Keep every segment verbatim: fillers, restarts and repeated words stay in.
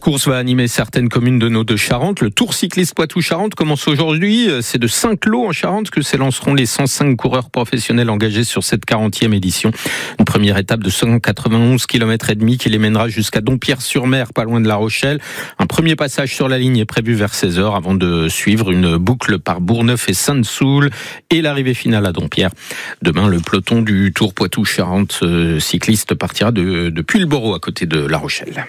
course va animer certaines communes de nos deux Charentes. Le Tour cycliste Poitou-Charentes commence aujourd'hui. C'est de Saint-Cloud en Charente que s'élanceront les cent cinq coureurs professionnels engagés sur cette quarantième édition. Une première étape de cent quatre-vingt-onze kilomètres et demi qui les mènera jusqu'à Dompierre-sur-Mer, pas loin de La Rochelle. Un premier passage sur la ligne est prévu vers seize heures avant de suivre une boucle par Bourgneuf et Sainte-Soule et l'arrivée finale à Dompierre. Demain, le peloton du Tour Poitou-Charentes euh, cycliste partira de, de Puylleborough à côté de La Rochelle.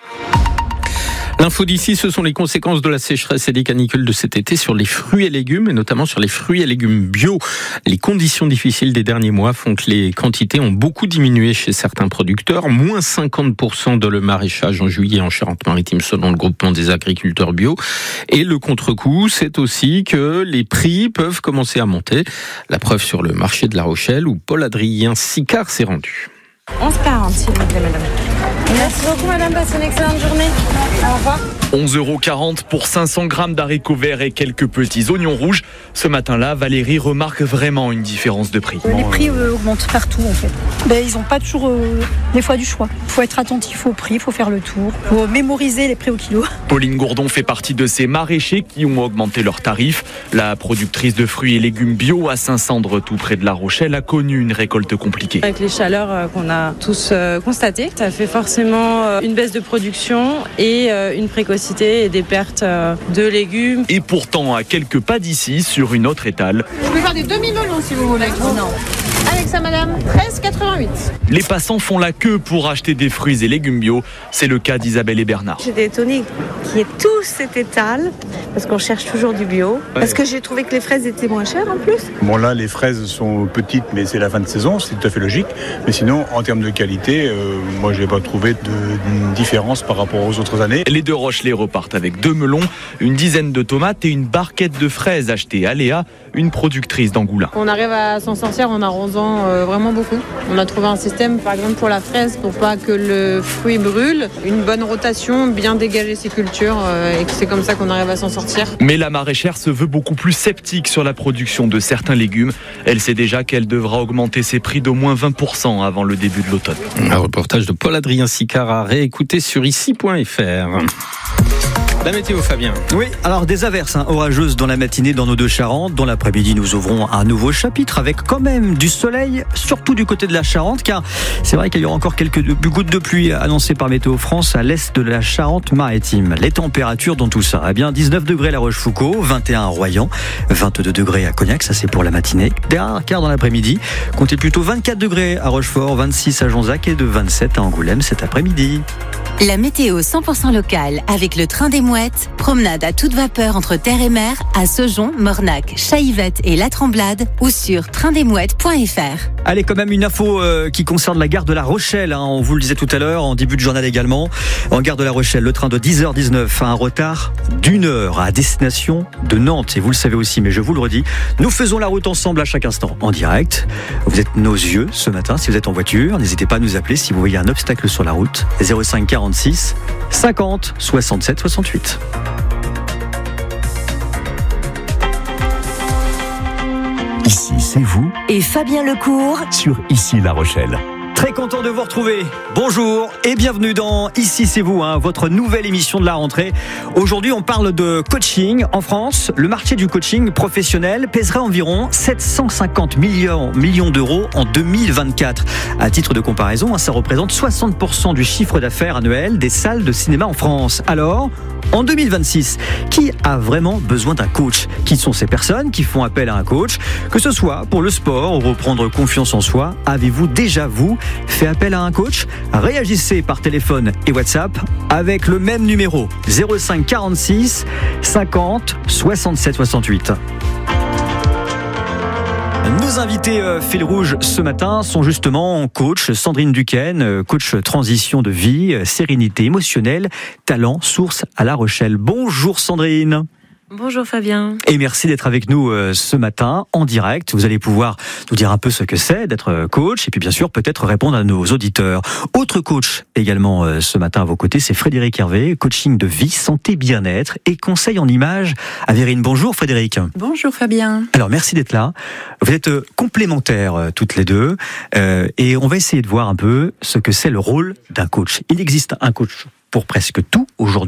L'info d'ici, ce sont les conséquences de la sécheresse et des canicules de cet été sur les fruits et légumes, et notamment sur les fruits et légumes bio. Les conditions difficiles des derniers mois font que les quantités ont beaucoup diminué chez certains producteurs. Moins cinquante pour cent de le maraîchage en juillet en Charente-Maritime, selon le groupement des agriculteurs bio. Et le contre-coup, c'est aussi que les prix peuvent commencer à monter. La preuve sur le marché de La Rochelle, où Paul-Adrien Sicard s'est rendu. onze quarante, s'il vous plaît, madame. Merci beaucoup, madame. Passez une excellente journée. Au revoir. onze euros quarante pour cinq cents grammes d'haricots verts et quelques petits oignons rouges. Ce matin-là, Valérie remarque vraiment une différence de prix. Les prix euh, augmentent partout, en fait. Ben, ils n'ont pas toujours, euh, des fois, du choix. Il faut être attentif au prix, il faut faire le tour. Il faut mémoriser les prix au kilo. Pauline Gourdon fait partie de ces maraîchers qui ont augmenté leurs tarifs. La productrice de fruits et légumes bio à Saint-Cendre, tout près de La Rochelle, a connu une récolte compliquée. Avec les chaleurs qu'on a tous euh, constatées, ça fait forcément euh, une baisse de production et euh, une précocité et des pertes euh, de légumes. Et pourtant, à quelques pas d'ici, sur une autre étale, je peux faire des demi-melons si vous voulez. Non. Avec ça, madame, treize quatre-vingt-huit. Les passants font la queue pour acheter des fruits et légumes bio. C'est le cas d'Isabelle et Bernard. J'étais étonnée qu'il y ait tout cet étal, parce qu'on cherche toujours du bio. Ouais. Parce que j'ai trouvé que les fraises étaient moins chères en plus. Bon là, les fraises sont petites, mais c'est la fin de saison, c'est tout à fait logique. Mais sinon, en termes de qualité, euh, moi je n'ai pas trouvé de, de différence par rapport aux autres années. Les deux Rochelais repartent avec deux melons, une dizaine de tomates et une barquette de fraises achetées à Léa, une productrice d'Angoulins. On arrive à s'en sortir en arrosant euh, vraiment beaucoup. On a trouvé un système, par exemple pour la fraise, pour pas que le fruit brûle, une bonne rotation, bien dégager ses cultures euh, et que c'est comme ça qu'on arrive à s'en sortir. Mais la maraîchère se veut beaucoup plus sceptique sur la production de certains légumes. Elle sait déjà qu'elle devra augmenter ses prix d'au moins vingt pour cent avant le début de l'automne. Un reportage de Paul-Adrien Sicard à réécouter sur ici point f r. La météo, Fabien. Oui, alors des averses hein, orageuses dans la matinée dans nos deux Charentes. Dans l'après-midi, nous ouvrons un nouveau chapitre avec quand même du soleil, surtout du côté de la Charente, car c'est vrai qu'il y aura encore quelques gouttes de pluie annoncées par Météo France à l'est de la Charente-Maritime. Les températures dans tout ça, eh bien dix-neuf degrés à La Rochefoucauld, vingt et un à Royan, vingt-deux degrés à Cognac, ça c'est pour la matinée. Derrière, car dans l'après-midi, comptez plutôt vingt-quatre degrés à Rochefort, vingt-six à Jonzac et de vingt-sept à Angoulême cet après-midi. La météo cent pour cent locale avec le train des Mouettes. Promenade à toute vapeur entre terre et mer à Saujon, Mornac, Chaillevette et La Tremblade ou sur train des mouettes point f r. Allez, quand même une info euh, qui concerne la gare de La Rochelle. Hein, on vous le disait tout à l'heure, en début de journal également. En gare de La Rochelle, le train de dix heures dix-neuf a un retard d'une heure à destination de Nantes. Et vous le savez aussi, mais je vous le redis, nous faisons la route ensemble à chaque instant, en direct. Vous êtes nos yeux ce matin si vous êtes en voiture. N'hésitez pas à nous appeler si vous voyez un obstacle sur la route. zéro cinq quarante-six cinquante soixante-sept soixante-huit. Ici, c'est vous. Et Fabien Lecourt Sur Ici La Rochelle. Très content de vous retrouver. Bonjour et bienvenue dans Ici c'est vous, hein, votre nouvelle émission de la rentrée. Aujourd'hui, on parle de coaching. En France, le marché du coaching professionnel pèserait environ sept cent cinquante millions, millions d'euros en deux mille vingt-quatre. À titre de comparaison, hein, ça représente soixante pour cent du chiffre d'affaires annuel des salles de cinéma en France. Alors, en deux mille vingt-six, qui a vraiment besoin d'un coach ? Qui sont ces personnes qui font appel à un coach ? Que ce soit pour le sport ou reprendre confiance en soi, avez-vous déjà, vous, fait appel à un coach ? Réagissez par téléphone et WhatsApp avec le même numéro zéro cinq quarante-six cinquante soixante-sept soixante-huit. Nos invités euh, fil rouge ce matin sont justement coach Sandrine Duquesne, euh, coach transition de vie, euh, sérénité émotionnelle, talent, source à La Rochelle. Bonjour Sandrine. Bonjour Fabien. Et merci d'être avec nous euh, ce matin en direct. Vous allez pouvoir nous dire un peu ce que c'est d'être coach et puis bien sûr peut-être répondre à nos auditeurs. Autre coach également euh, ce matin à vos côtés, c'est Frédéric Hervé, coaching de vie, santé, bien-être et conseil en images à Vérine. Bonjour Frédéric. Bonjour Fabien. Alors merci d'être là. Vous êtes euh, complémentaires euh, toutes les deux euh, et on va essayer de voir un peu ce que c'est le rôle d'un coach. Il existe un coach pour presque tout aujourd'hui.